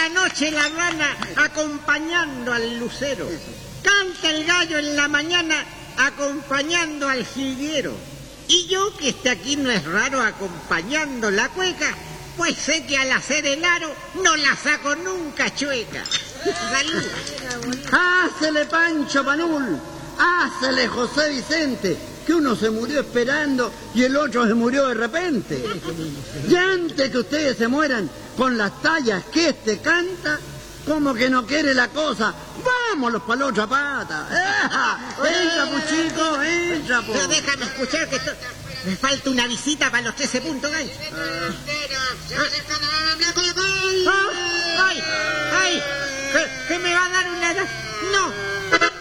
la noche la rana acompañando al lucero. Canta el gallo en la mañana acompañando al jilguero. Y yo, que esté aquí no es raro acompañando la cueca, pues sé que al hacer el aro no la saco nunca chueca. ¡Salud! ¡Hácele, Pancho Panul! ¡Hácele, José Vicente! Que uno se murió esperando y el otro se murió de repente. Y antes que ustedes se mueran con las tallas que este canta, como que no quiere la cosa. ¡Vámonos para la otra pata! ¡Entra, pues, chico! ¡Entra, pues! Pero déjame escuchar que me falta una visita para los 13 puntos, gallo. ¡Ay! ¡Ay! ¿Qué me va a dar una edad? No,